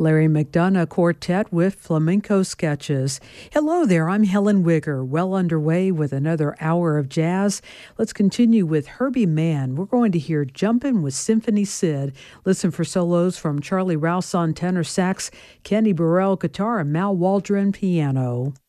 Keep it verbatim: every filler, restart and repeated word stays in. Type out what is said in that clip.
Larry McDonough Quartet with Flamenco Sketches. Hello there, I'm Helen Wigger, well underway with another hour of jazz. Let's continue with Herbie Mann. We're going to hear Jumpin' with Symphony Sid. Listen for solos from Charlie Rouse on tenor sax, Kenny Burrell guitar, and Mal Waldron piano.